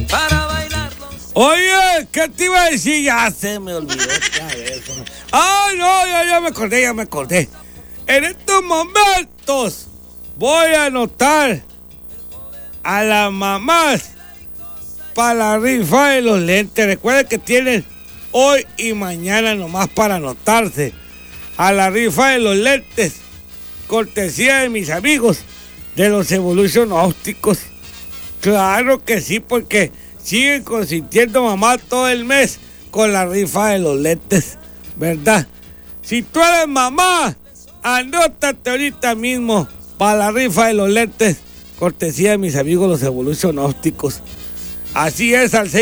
para bailarlo. Oye, ¿qué te iba a decir? Ya se me olvidó otra vez. Ah, no, ya me acordé. En estos momentos voy a anotar a las mamás para la rifa de los lentes. Recuerden que tienen hoy y mañana nomás para anotarse a la rifa de los lentes, cortesía de mis amigos de los Evolution Ópticos. Claro que sí, porque siguen consintiendo mamá todo el mes con la rifa de los lentes, ¿verdad? Si tú eres mamá, anótate ahorita mismo para la rifa de los lentes, cortesía de mis amigos los Evolution Ópticos. Así es, al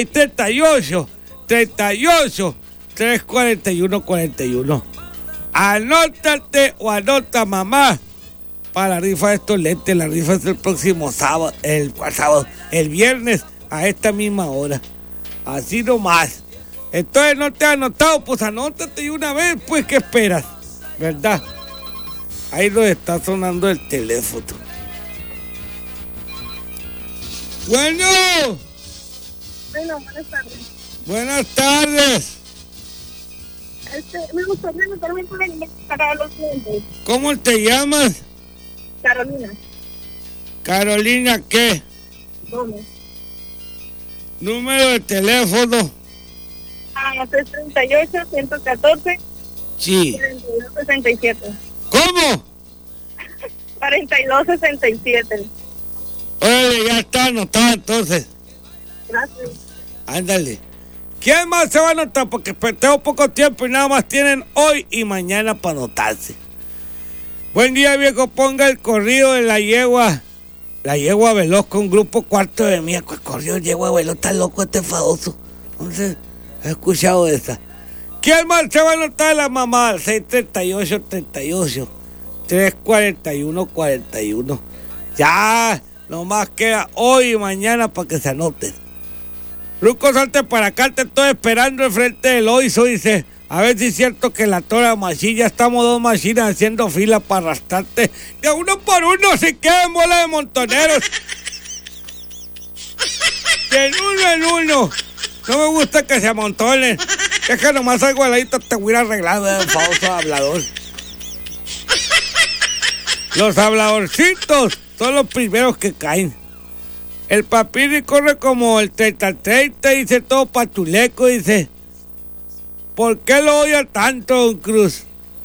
638-38-341-41. Anótate o anota mamá para la rifa de estos lentes. La rifa es el próximo sábado, el viernes a esta misma hora. Así nomás. Entonces no te has anotado, pues anótate de una vez, pues, ¿qué esperas? ¿Verdad? Ahí nos está sonando el teléfono. Bueno. Bueno, buenas tardes. Buenas tardes. Me gustaría anotarme para los clientes. ¿Cómo te llamas? Carolina. Carolina, ¿qué? Gómez. Número de teléfono. 338-114. Sí. 4267. ¿Cómo? 4267. Oye, ya está anotado entonces. Gracias. Ándale. ¿Quién más se va a anotar? Porque tengo poco tiempo y nada más tienen hoy y mañana para anotarse. Buen día, viejo. Ponga el corrido de la yegua. La yegua veloz con grupo Cuarto de Mía. El corrido de yegua veloz, está loco este fadoso. Entonces, he escuchado esa. ¿Quién más se va a anotar? La mamá? 638-38-341-41. Ya, nomás queda hoy y mañana para que se anoten. Ruco, salte para acá, te estoy esperando enfrente del Oiso, dice. A ver si es cierto que la tora machín, ya estamos dos machinas haciendo fila para arrastrarte. De uno por uno se quedan bola de montoneros. De uno en uno. No me gusta que se amontonen. Deja nomás algo al ladito, te voy a ir arreglando de falso hablador. Los habladorcitos son los primeros que caen. El papiri corre como el 30-30, dice todo patuleco, dice. ¿Por qué lo odia tanto, don Cruz?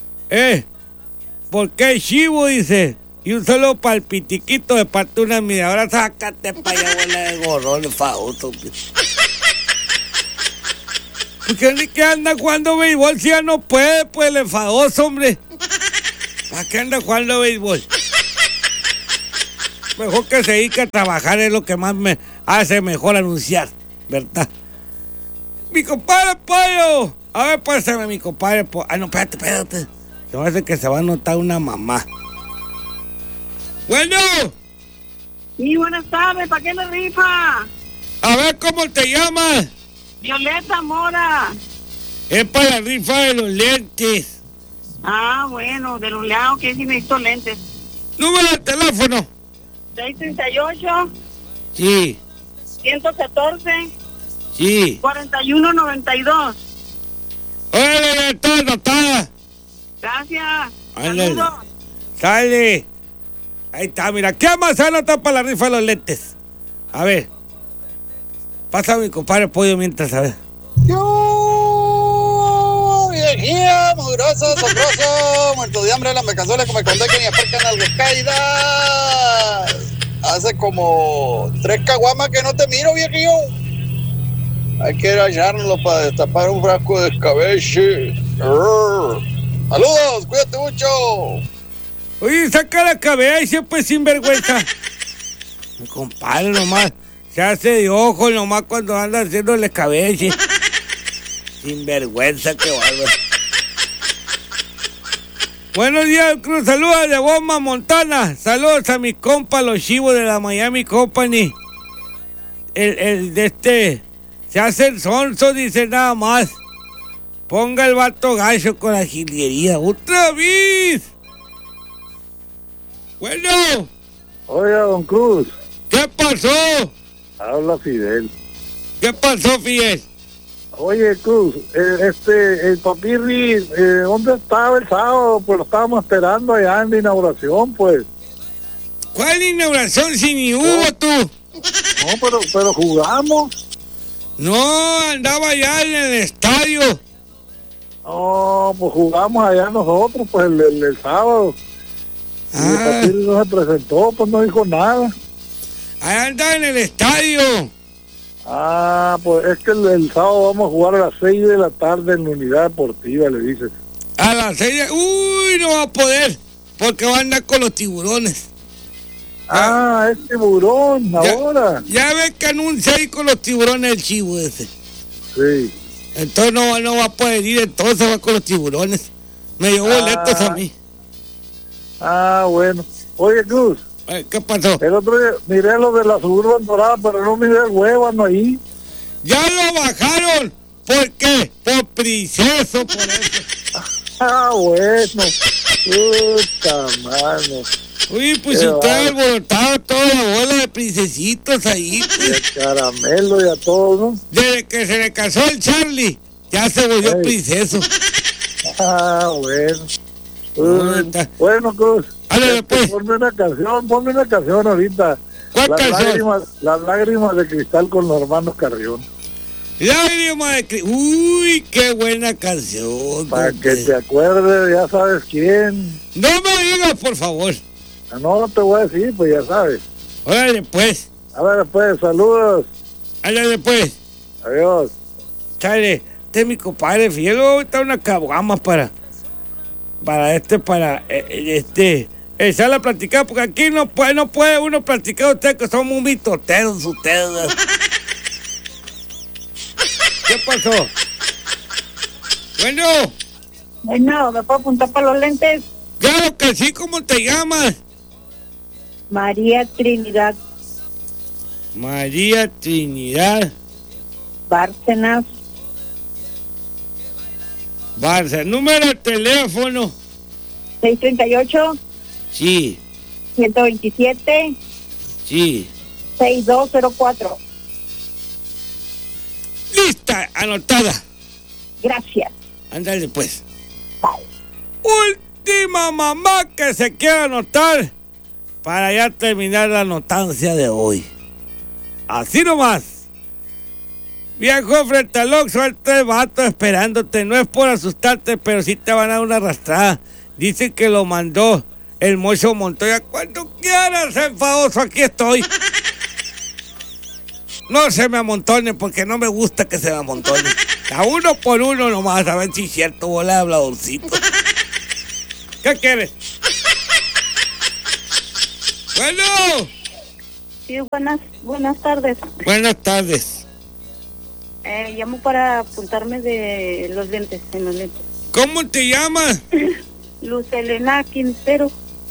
¿Por qué chivo, dice? Y un solo palpitiquito de parte de una amiga. Ahora sácate para allá, bola de gorrón, famoso. ¿Por qué ni que anda jugando béisbol si ya no puede, pues, el enfadoso, hombre? ¿Para qué anda jugando béisbol? Mejor que se dedique a trabajar, es lo que más me hace mejor anunciar, ¿verdad? Mi compadre Pollo. A ver, pásame, mi compadre Pollo. Ah, no, espérate. Se va a hacer que se va a notar una mamá. Bueno. Sí, buenas tardes. ¿Para qué me rifa? A ver, ¿cómo te llamas? Violeta Mora. Es para la rifa de los lentes. Ah, bueno, de los lados que sí necesito lentes. Número de teléfono. 638. Sí. 114. Sí. 4192. Oye, ya está anotada. Gracias. Ándale. Saludos. Sale. Ahí está, mira. ¿Qué más se anota para la rifa de los lentes? A ver. Pasa a mi compadre Pollo mientras, a ver. Yo, viejía, mugroso, sabroso, muerto de hambre, la mecazuela que me conté que ni acercan al recaída. Hace como 3 caguamas que no te miro, viejillo. Hay que ir a hallarlo para destapar un frasco de escabeche. Saludos, cuídate mucho. Oye, saca la cabeza y siempre sin vergüenza. Mi compadre nomás se hace de ojo nomás cuando anda haciendo el escabeche. Sin vergüenza, qué bárbaro. Buenos días, Cruz. Saludos de Bomba, Montana. Saludos a mis compas, los chivos de la Miami Company. El de este se hace el sonso, dice nada más. Ponga el vato gacho con la jilguería. ¡Otra vez! Bueno. Oiga, don Cruz. ¿Qué pasó? Habla Fidel. ¿Qué pasó, Fidel? Oye, Cruz, el Papirri, ¿dónde estaba el sábado? Pues lo estábamos esperando allá en la inauguración, pues. ¿Cuál inauguración si ni hubo tú? No, pero jugamos. No, andaba allá en el estadio. No, pues jugamos allá nosotros, pues el sábado. Y el Papirri no se presentó, pues no dijo nada. Allá andaba en el estadio. Pues es que el sábado vamos a jugar a las 6 de la tarde en la unidad deportiva, le dices. A las 6 Uy, no va a poder, porque va a andar con los tiburones. Es tiburón, ahora. Ya ves que anuncia ahí con los tiburones el chivo ese. Sí. Entonces no va a poder ir, entonces va con los tiburones. Me dio boletos a mí. Bueno. Oye, Cruz. ¿Qué pasó? El otro día miré lo de la Suburban Dorada, pero no miré el huévano ahí. Ya lo bajaron. ¿Por qué? Por princeso, por eso. Bueno. Puta mano. Uy, pues si usted alborotado toda la bola de princesitos ahí. Y a caramelo y a todo, ¿no? Desde que se le casó el Charlie, ya se volvió princeso. Bueno. Bueno, Cruz. Pues. Ponme una canción ahorita. ¿Cuál canción? Las lágrimas de cristal con los hermanos Carrión. Lágrimas de cristal. Uy, qué buena canción. Para que te acuerdes, ya sabes quién. No me digas, por favor. No te voy a decir, pues ya sabes. Órale, pues. A ver, pues, saludos. Órale, pues. Adiós. Chale, este es mi compadre Fidel. Está una caguama para echar a platicar, porque aquí no puede uno platicar, ustedes que somos un mitoteros ustedes. ¿Qué pasó? Bueno, ¿me puedo apuntar para los lentes? Claro que sí, ¿cómo te llamas? María Trinidad Bárcenas. Número de teléfono. 638. Sí. 127. Sí. 6204. Lista, anotada. Gracias. Ándale, pues. Bye. Última mamá que se quiera anotar para ya terminar la notancia de hoy. Así nomás. Viejo frente al Oxxo, hay 3 vatos esperándote. No es por asustarte, pero sí te van a dar una arrastrada. Dicen que lo mandó el Mocho Montoya. Cuando quieras, enfadoso, aquí estoy. No se me amontone, porque no me gusta que se me amontone. A uno por uno nomás, a ver si es cierto, bola de habladorcito. ¿Qué quieres? Bueno. Sí, buenas tardes. Buenas tardes. Llamo para apuntarme de los lentes, en los lentes. ¿Cómo te llamas? Luz Elena Quintero.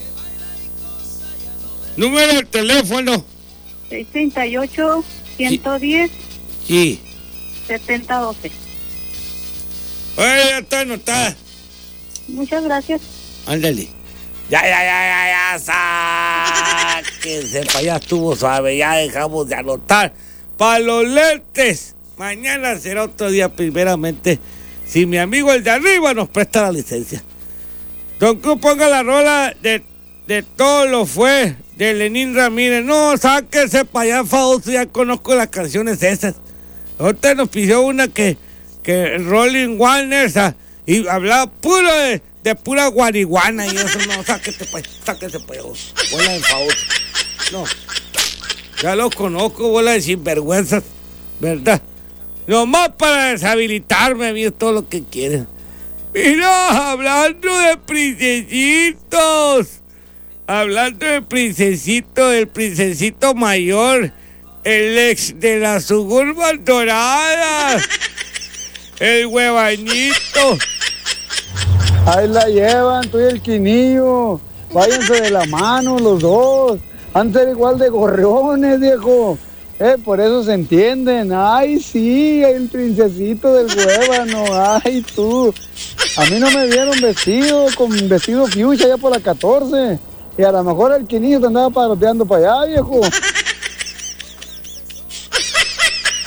Número de teléfono. 638 110 Sí. 7012. Oye, ya está anotada. Muchas gracias. Ándale. Ya, sáquense, ya estuvo suave, ya dejamos de anotar. Para los lentes, mañana será otro día, primeramente, si mi amigo el de arriba nos presta la licencia. Don Cruz, ponga la rola de todo lo fue, de Lenín Ramírez. No, sáquense para allá, famoso, ya conozco las canciones esas. Ahorita nos pidió una que Rolling One esa, y hablaba puro de pura guariguana y eso. No, sáquese para allá, bola de famoso. No, ya lo conozco, bola de sinvergüenzas, ¿verdad? Nomás para deshabilitarme, a mí es todo lo que quieren. Mira, hablando de princesitos, del princesito mayor, el ex de la Suburban Dorada, el huevañito. Ahí la llevan, tú y el Quinillo. Váyanse de la mano los dos. Han de ser igual de gorriones, viejo. Por eso se entienden. Ay, sí, el princesito del huévano. Ay, tú. A mí no me vieron con vestido fuchsia allá por la 14. Y a lo mejor el Quinillo te andaba paroteando para allá, viejo.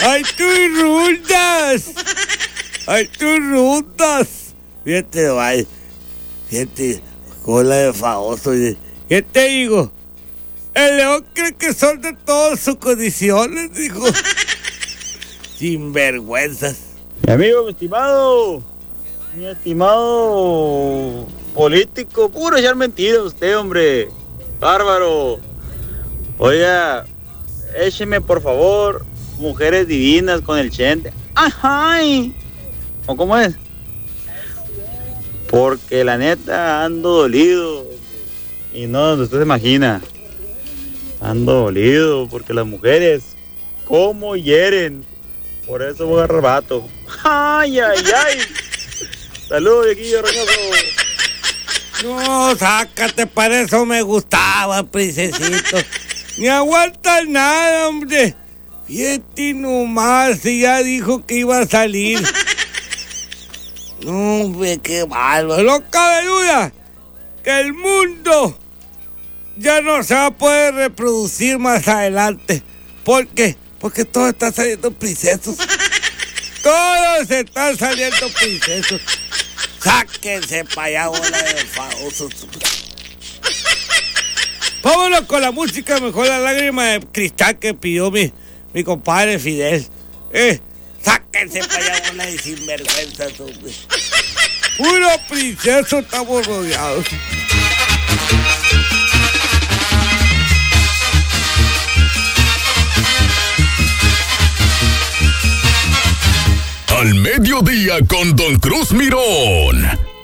¡Ay, tus rutas! ¡Ay, tus rutas! Fíjate, vaya. Fíjate, cola de famoso. ¿Qué te digo? El león cree que son de todas sus condiciones, dijo. Sinvergüenzas. Mi amigo, mi estimado político, puro echar mentiras usted, hombre. Bárbaro. Oiga, écheme por favor Mujeres Divinas con el Chente. ¡Ay! ¿O cómo es? Porque la neta ando dolido. Y no, usted se imagina. Ando dolido porque las mujeres, ¿cómo hieren? Por eso voy a agarrar vato. ¡Ay, ay, ay! Saludos, viejillo roñoso. No, sácate, para eso me gustaba, princesito. Ni aguantas nada, hombre. Fíjate nomás, y ya dijo que iba a salir. No, hombre, qué bárbaro. No cabe duda que el mundo ya no se va a poder reproducir más adelante. ¿Por qué? Porque todos están saliendo princesos. Todos están saliendo princesos. Sáquense para allá, bola de famosos. Vámonos con la música, mejor la lágrima de cristal que pidió mi compadre Fidel. Sáquense para allá, bola de sinvergüenzas, hombre. Puro princeso estamos rodeados. Al mediodía con Don Cruz Mirón.